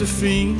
Josefin.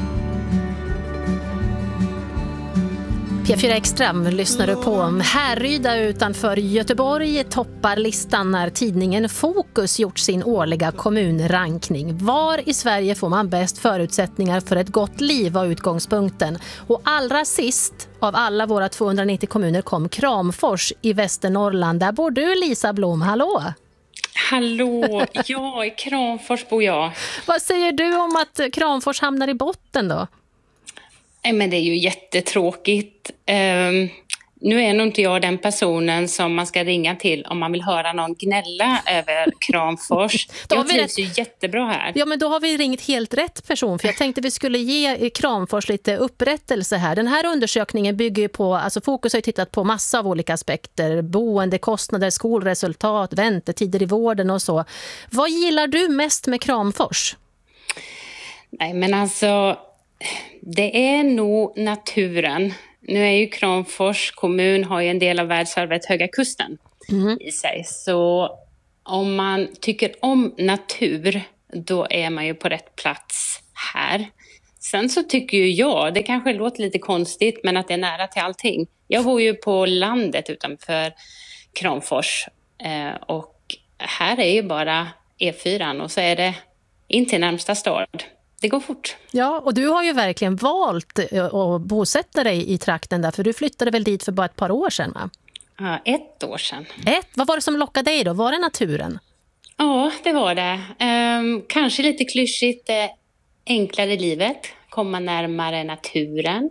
P4 Extra lyssnar du på. Härryda utanför Göteborg toppar listan när tidningen Fokus gjort sin årliga kommunrankning. Var i Sverige får man bäst förutsättningar för ett gott liv var utgångspunkten. Och allra sist av alla våra 290 kommuner kom Kramfors i Västernorrland. Där bor du, Lisa Blom. Hallå! Hallå, ja, i Kramfors bor jag. Vad säger du om att Kramfors hamnar i botten då? Men det är ju jättetråkigt. Nu är nog inte jag den personen som man ska ringa till om man vill höra någon gnälla över Kramfors. Jag trivs ju jättebra här. Ja, men då har vi ringt helt rätt person. För jag tänkte vi skulle ge Kramfors lite upprättelse här. Den här undersökningen bygger ju på, alltså Fokus har ju tittat på massa av olika aspekter. Boendekostnader, skolresultat, väntetider i vården och så. Vad gillar du mest med Kramfors? Nej, men alltså, det är nog naturen. Nu är ju Kramfors kommun har ju en del av världsarvet Höga kusten i sig. Så om man tycker om natur, då är man ju på rätt plats här. Sen så tycker ju jag, det kanske låter lite konstigt, men att det är nära till allting. Jag bor ju på landet utanför Kramfors och här är ju bara E4 och så är det in till närmsta stad. Det går fort. Ja, och du har ju verkligen valt att bosätta dig i trakten där, för du flyttade väl dit för bara ett par år sedan, va? Ja, 1 år sedan. Vad var det som lockade dig då? Var det naturen? Ja, det var det. Kanske lite klyschigt, enklare livet. Komma närmare naturen.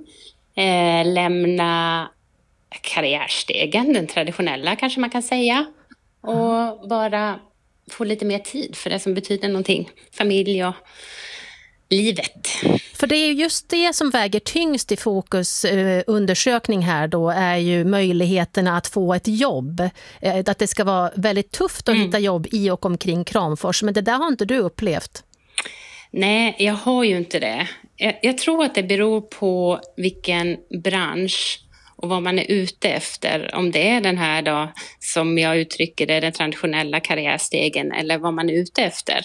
Lämna karriärstegen, den traditionella kanske man kan säga. Och bara få lite mer tid för det som betyder någonting. Familj och livet. För det är just det som väger tyngst i Fokus undersökning här då, är ju möjligheterna att få ett jobb. Att det ska vara väldigt tufft att hitta jobb i och omkring Kramfors. Men det där har inte du upplevt. Nej, jag har ju inte det. Jag tror att det beror på vilken bransch och vad man är ute efter. Om det är den här då, som jag uttrycker det, den traditionella karriärstegen, eller vad man är ute efter.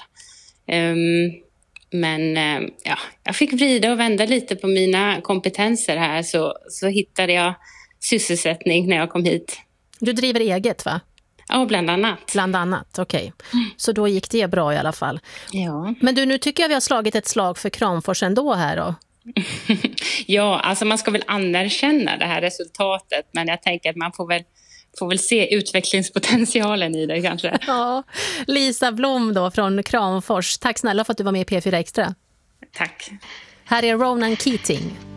Men ja, jag fick vrida och vända lite på mina kompetenser här, så hittade jag sysselsättning när jag kom hit. Du driver eget, va? Ja, bland annat. Bland annat, okej. Så då gick det bra i alla fall. Ja. Men du, nu tycker jag vi har slagit ett slag för Kramfors ändå här då. Ja, alltså man ska väl anerkänna det här resultatet, men jag tänker att man får väl se utvecklingspotentialen i det kanske. Ja, Lisa Blom då från Kramfors. Tack snälla för att du var med i P4 Extra. Tack. Här är Ronan Keating.